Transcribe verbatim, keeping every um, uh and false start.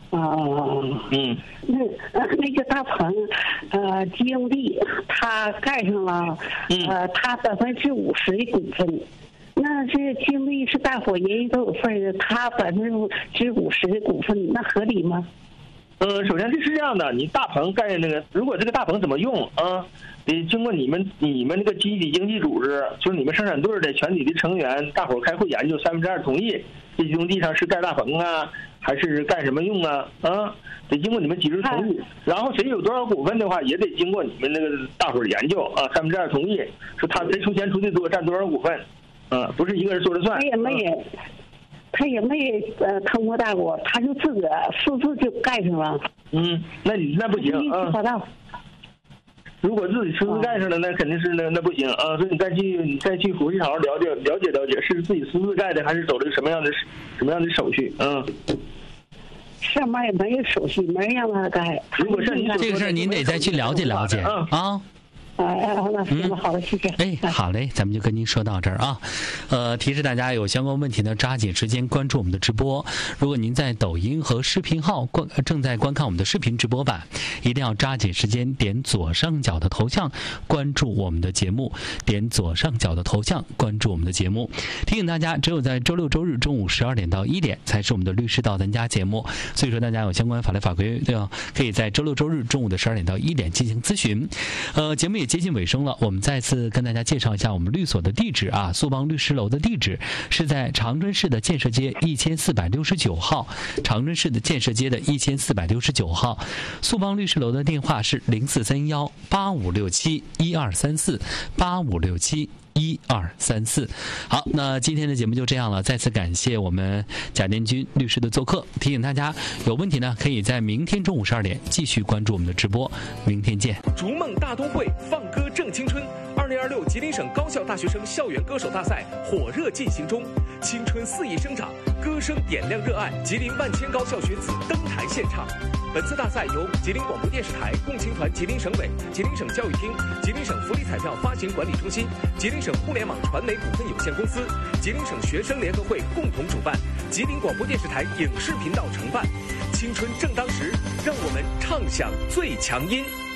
啊，嗯，那那个大棚，呃，经历他盖上了，呃，他百分之五十的股份，那这经历是大伙人人都有份儿，他百分之五十的股份，那合理吗？ 呃，首先这是这样的，你大棚盖那个，如果这个大棚怎么用啊？得经过你们你们那个集体经济组织，就是你们生产队的全体的成员，大伙儿开会研究，三分之二同意，这用地上是盖大棚啊，还是干什么用啊？啊，得经过你们集体同意。然后谁有多少股份的话，也得经过你们那个大伙儿研究啊，三分之二同意，说他谁出钱出的多，占多少股份，啊，不是一个人说了算。 他也没也，他也没呃通过大伙，他就自个私自就盖上了。 嗯，那你那不行啊。如果自己私自盖上了，那肯定是那那不行啊！所以你再去你再去回去好好了解了解了解，是自己私自盖的，还是走了什么样的什么样的手续？嗯， 上面也没有手续，没人让他盖。 如果是你这个事儿，您得再去了解了解啊。 哎哎，那行了，好的，谢谢。 哎，好嘞，咱们就跟您说到这儿啊。呃，提示大家有相关问题呢，抓紧时间关注我们的直播。如果您在抖音和视频号观正在观看我们的视频直播版，一定要抓紧时间点左上角的头像关注我们的节目，点左上角的头像关注我们的节目。提醒大家，只有在周六周日中午十二点到一点才是我们的律师到咱家节目，所以说大家有相关法律法规的，可以在周六周日中午的十二点到一点进行咨询。呃，节目也接近尾声了，我们再次跟大家介绍一下我们律所的地址啊，苏邦律师楼的地址是在长春市的建设街一千四百六十九号，长春市的建设街的一千四百六十九号。苏邦律师楼的电话是零四三幺八五六七一二三四八五六七一二三四。好，那今天的节目就这样了，再次感谢我们贾殿军律师的做客。提醒大家有问题呢，可以在明天中午十二点继续关注我们的直播，明天见。 逐梦大都会，放歌正青春。二零二六吉林省高校大学生校园歌手大赛火热进行中，青春肆意生长，歌声点亮热爱，吉林万千高校学子登台献唱。本次大赛由吉林广播电视台、共青团吉林省委、吉林省教育厅、吉林省福利彩票发行管理中心、吉林省互联网传媒股份有限公司、吉林省学生联合会共同主办，吉林广播电视台影视频道承办。青春正当时，让我们唱响最强音。